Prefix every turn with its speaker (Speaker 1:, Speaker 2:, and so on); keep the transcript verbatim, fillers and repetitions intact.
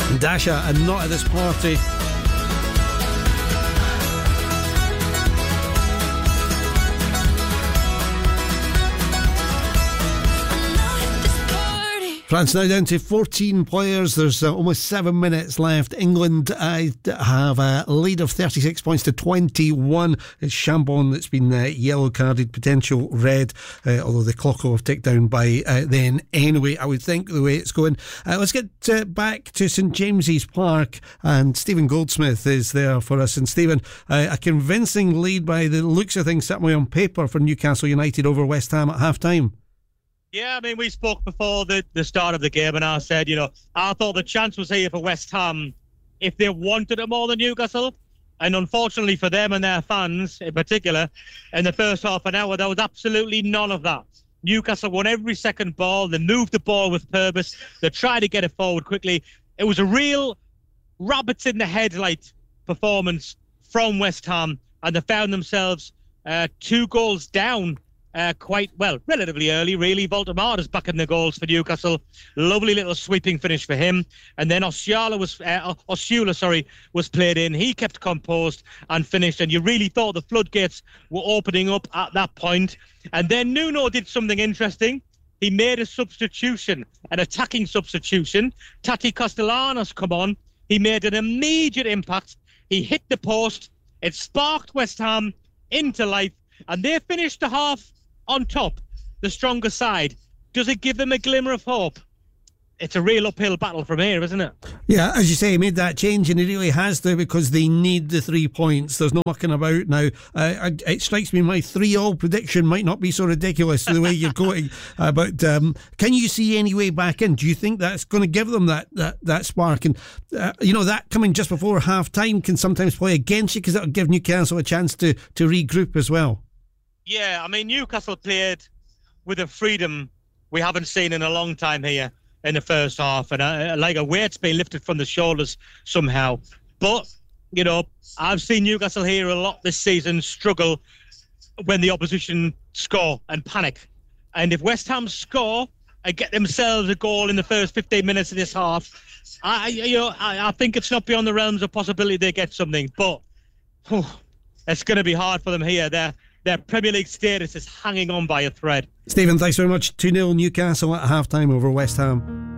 Speaker 1: Dasha and Not at This Party. France now down to fourteen players. There's uh, almost seven minutes left. England uh, have a lead of thirty-six points to twenty-one. It's Chambon that's been uh, yellow carded, potential red, uh, although the clock will have ticked down by uh, then anyway, I would think, the way it's going. Uh, let's get uh, back to St James's Park, and Stephen Goldsmith is there for us. And Stephen, uh, a convincing lead by the looks of things, certainly on paper, for Newcastle United over West Ham at half time.
Speaker 2: Yeah, I mean, we spoke before the, the start of the game, and I said, you know, I thought the chance was here for West Ham if they wanted it more than Newcastle. And unfortunately for them and their fans in particular, in the first half an hour, there was absolutely none of that. Newcastle won every second ball. They moved the ball with purpose. They tried to get it forward quickly. It was a real rabbits in the headlight performance from West Ham, and they found themselves uh, two goals down Uh, quite, well, relatively early, really. Voldemar is back in the goals for Newcastle. Lovely little sweeping finish for him. And then Osceola was, uh, Osceola, sorry, was played in. He kept composed and finished. And you really thought the floodgates were opening up at that point. And then Nuno did something interesting. He made a substitution, an attacking substitution. Tati Castellanos come on. He made an immediate impact. He hit the post. It sparked West Ham into life. And they finished the half on top, the stronger side. Does it give them a glimmer of hope? It's a real uphill battle from here, isn't it?
Speaker 1: Yeah, as you say, he made that change, and he really has to, because they need the three points. There's no mucking about now. Uh, it strikes me my three-all prediction might not be so ridiculous the way you're going. Uh, but um, can you see any way back in? Do you think that's going to give them that that, that spark? And, uh, you know, that coming just before half-time can sometimes play against you, because that'll give Newcastle a chance to, to regroup as well.
Speaker 2: Yeah, I mean, Newcastle played with a freedom we haven't seen in a long time here in the first half, and uh, like a weight's been lifted from the shoulders somehow. But, you know, I've seen Newcastle here a lot this season struggle when the opposition score and panic. And if West Ham score and get themselves a goal in the first fifteen minutes of this half, I, you know, I, I think it's not beyond the realms of possibility they get something. But whew, it's going to be hard for them here. They're Their Premier League status is hanging on by a thread.
Speaker 1: Stephen, thanks very much. two nil Newcastle at half-time over West Ham.